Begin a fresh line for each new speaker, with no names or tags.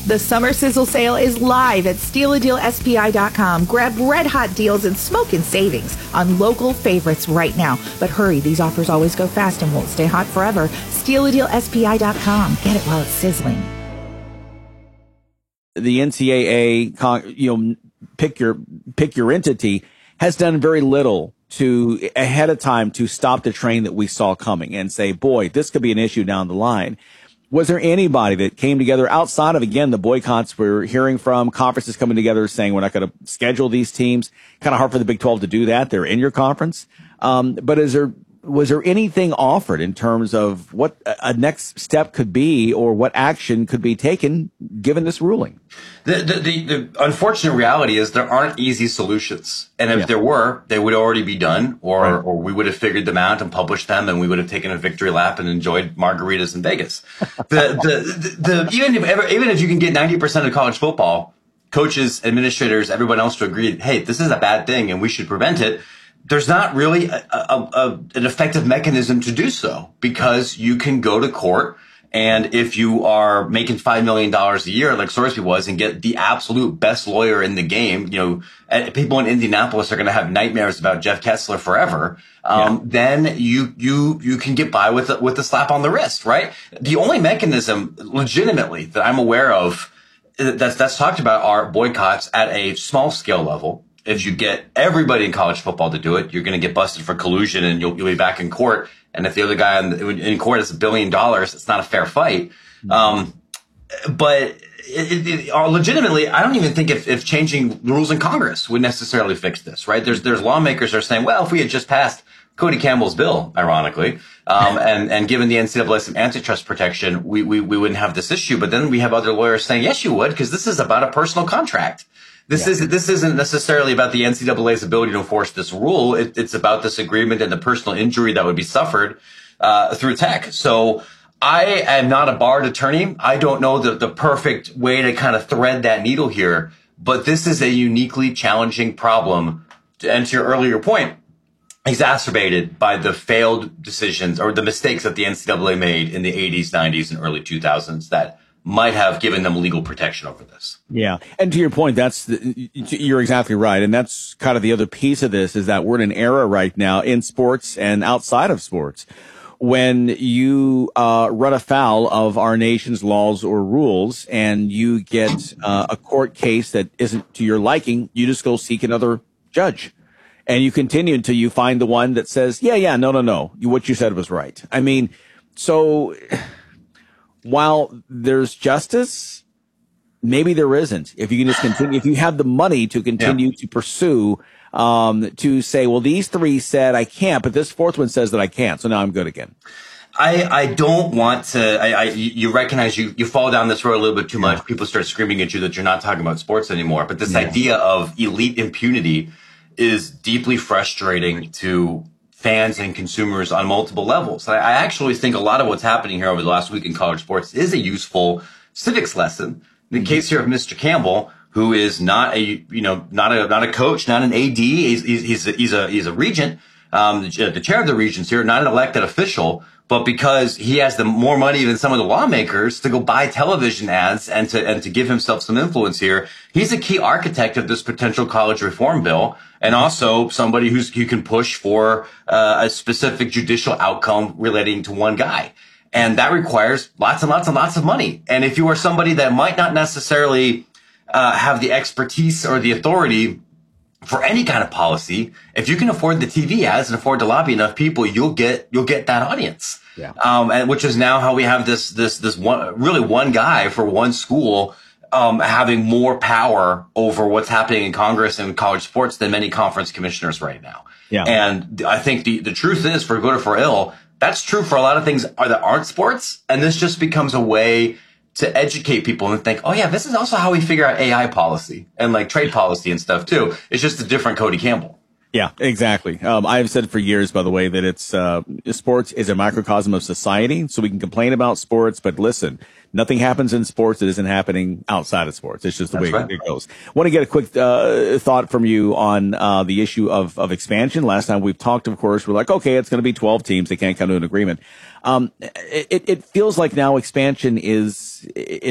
The summer sizzle sale is live at stealadealspi.com. Grab red-hot deals and smoking savings on local favorites right now. But hurry, these offers always go fast and won't stay hot forever. Stealadealspi.com. Get it while it's sizzling.
The NCAA, pick your entity, has done very little to ahead of time to stop the train that we saw coming and say, boy, this could be an issue down the line. Was there anybody that came together outside of, again, the boycotts we're hearing from, conferences coming together saying we're not going to schedule these teams? Kind of hard for the Big 12 to do that. They're in your conference. But was there anything offered in terms of what a next step could be or what action could be taken given this ruling?
The unfortunate reality is there aren't easy solutions. And if there were, they would already be done, or we would have figured them out and published them, and we would have taken a victory lap and enjoyed margaritas in Vegas. Even if you can get 90% of college football, coaches, administrators, everyone else to agree, hey, this is a bad thing and we should prevent it, there's not really an effective mechanism to do so, because you can go to court, and if you are making $5 million a year, like Sorsby was, and get the absolute best lawyer in the game, people in Indianapolis are going to have nightmares about Jeff Kessler forever. Then you can get by with a slap on the wrist, right? The only mechanism legitimately that I'm aware of that's talked about are boycotts at a small scale level. If you get everybody in college football to do it, you're going to get busted for collusion and you'll be back in court. And if the other guy in court has $1 billion, it's not a fair fight. But legitimately, I don't even think if changing the rules in Congress would necessarily fix this, right? There's lawmakers that are saying, well, if we had just passed Cody Campbell's bill, ironically, and given the NCAA some antitrust protection, we wouldn't have this issue. But then we have other lawyers saying, yes, you would, because this is about a personal contract. This isn't necessarily about the NCAA's ability to enforce this rule. It's about this agreement and the personal injury that would be suffered through tech. So I am not a barred attorney. I don't know the perfect way to kind of thread that needle here, but this is a uniquely challenging problem. And to your earlier point, exacerbated by the failed decisions or the mistakes that the NCAA made in the 80s, 90s, and early 2000s that might have given them legal protection over this.
Yeah. And to your point, you're exactly right. And that's kind of the other piece of this, is that we're in an era right now in sports and outside of sports when you run afoul of our nation's laws or rules and you get a court case that isn't to your liking, you just go seek another judge. And you continue until you find the one that says, no, what you said was right. I mean, so while there's justice, maybe there isn't. If you can just continue, if you have the money to continue to pursue, to say, well, these three said I can't, but this fourth one says that I can't, so now I'm good again.
I don't want to, you recognize you fall down this road a little bit too much. People start screaming at you that you're not talking about sports anymore. But this idea of elite impunity is deeply frustrating to fans and consumers on multiple levels. I actually think a lot of what's happening here over the last week in college sports is a useful civics lesson. In the case here of Mr. Campbell, who is not a coach, not an AD, he's a regent, the chair of the regents here, not an elected official, but because he has more money than some of the lawmakers to go buy television ads and to give himself some influence here, he's a key architect of this potential college reform bill, and also somebody who can push for a specific judicial outcome relating to one guy. And that requires lots and lots and lots of money. And if you are somebody that might not necessarily have the expertise or the authority for any kind of policy, if you can afford the TV ads and afford to lobby enough people, you'll get that audience. Yeah. And which is now how we have this one guy for one school, having more power over what's happening in Congress and college sports than many conference commissioners right now. Yeah. And I think the truth is, for good or for ill, that's true for a lot of things that aren't sports. And this just becomes a way to educate people and think, oh yeah, this is also how we figure out AI policy and like trade policy and stuff too. It's just a different Cody Campbell.
Yeah, exactly. I've said for years, by the way, that it's sports is a microcosm of society. So we can complain about sports, but listen, nothing happens in sports that isn't happening outside of sports. It's just the way it goes. Want to get a quick thought from you on the issue of expansion. Last time we've talked, of course, we're like, okay, it's going to be 12 teams. They can't come to an agreement. It feels like now expansion is